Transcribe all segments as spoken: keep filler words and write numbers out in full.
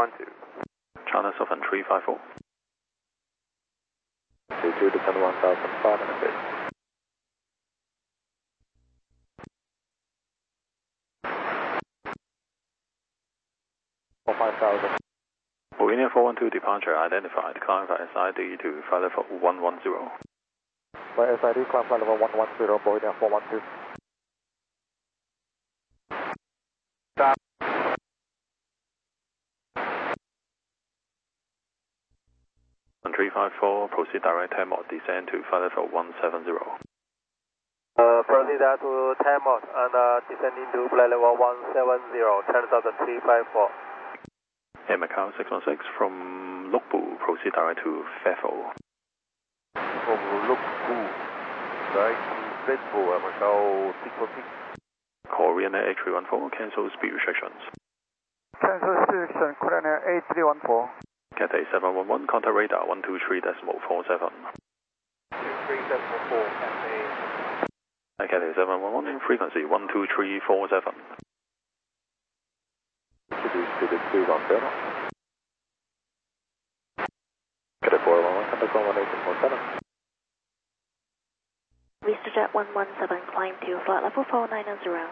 one two. China Southern three five four. two two, descend one thousand five hundred feet. five thousand. Bohemia four one two departure identified. Climb by S I D to flight level one one zero. By S I D, climb flight level one one zero, Bohemia four one two. Stop. three five four, proceed direct ten mod, descend to flight level one seven zero. Uh, proceed that to ten mod and uh, descending to flight level one seven zero, ten thousand three five four. Air Macau six one six from Lukbu, proceed direct to Fairfield. From Lukbu, direct to Fairfield, Air Macau six one six. Korean Air eight three one four, cancel speed restrictions. Cancel speed restriction, Korean Air eight three one four. Cathay seven one one, contact radar one two three point four seven. two three seven four, Cathay. Cathay seven one one, frequency one two three four seven. Introduce to the two one zero. Cathay four one one, contact one one eight four seven. VistaJet one one seven, climb to flight level four nine zero.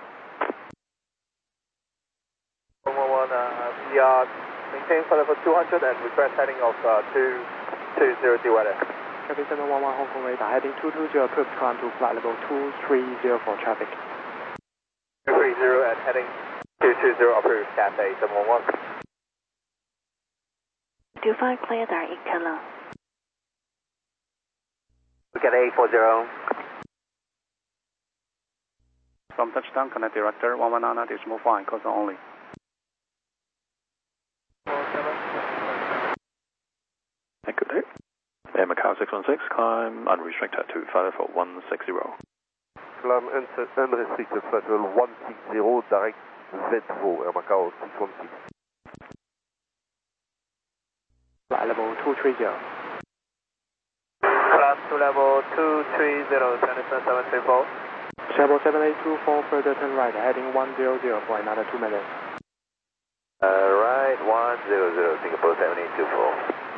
one one one, uh, we are maintain flight level two hundred and request heading of uh, two two zero D weather. Cathay seven one one, Hong Kong radar, heading two two zero, approved, climb to flight level two three zero for traffic. two three zero and heading two two zero, approved, Cathay seven one one. two five, clear direct Incheon. Cathay eight four zero. From touchdown, connect director one one nine, decimal flying, close only. Good day. Air Macau six one six, climb unrestricted to flight level one six zero. Climb unrestricted flight level one six zero, direct Z four, Air Macau six one six. Flight level two three zero. Class to level two three zero, Tennyson seven three four. Chevron seven eight two four, further turn right, heading one zero zero for another two minutes. Uh, right, one zero zero, Singapore seven eight two four.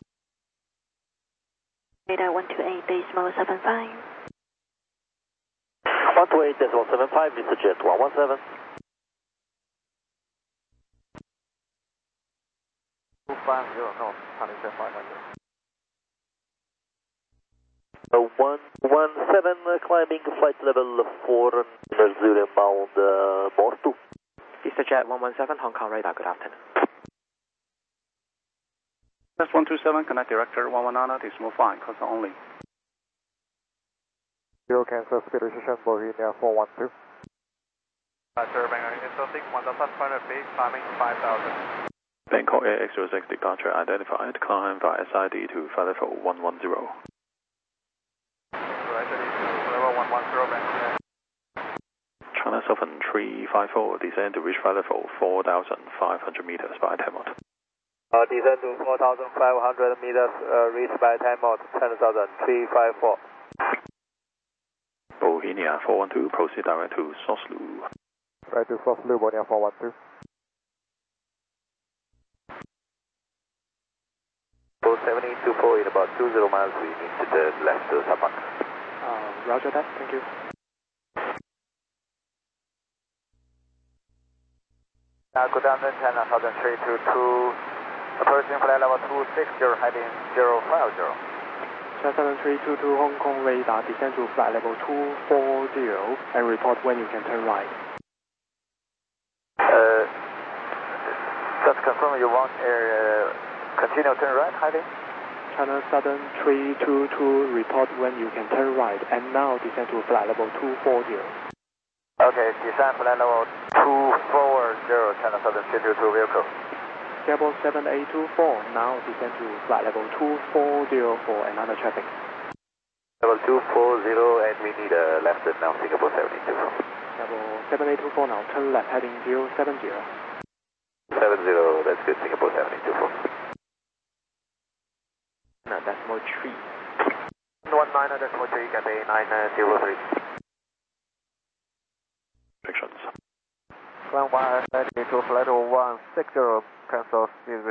Radar one two eight, decimal seven five. one two eight, decimal seven five, VistaJet one one seven. two five zero, no, Huntington five hundred. Uh, one one seven, uh, climbing flight level four, Zulu bound, uh, Mortu. VistaJet one one seven, Hong Kong radar, good afternoon. That's one two seven, connect director one one nine, decimal flying, close only. Zero cancel speed restriction, Bohemia four one two. Departure Bangkok Exotic one thousand five hundred feet, climbing five thousand. Bangkok Air X zero six departure identified. Climb via S I D to flight level one one zero. Right, level one one zero, Bangkok. China Southern three five four, descend to reach flight level four thousand five hundred meters by ten mod. Uh, descend to four thousand five hundred meters, uh, reached by ten mod, ten thousand three five four. Bohemia four one two, proceed direct to Soslu. Right to Soslu, Bohemia four one two. seven eight two four in about two zero miles, we need to the left to Sapak. Uh, roger that, thank you. Uh, good afternoon, China Southern three two two, approaching flight level two six zero, heading zero five zero. China Southern three two two, Hong Kong radar, descend to flight level two four zero and report when you can turn right. Uh, just confirm you want uh, continue turn right, heading? China Southern three two two, report when you can turn right, and now descend to flight level two four zero. Okay, descend flight level two four zero, China Southern three two two vehicle. Singapore seven eight two four, now descend to flight level two four zero for another traffic. Level two four zero, and we need a left now, Singapore seven eight two four. Singapore seven eight two four now, turn left heading zero seven zero. seven zero, that's good, Singapore seven eight two four. No, decimal three. one nine, decimal three, Cathay nine zero three. Restrictions. Climb one S I D to flight level one six zero, cancel speed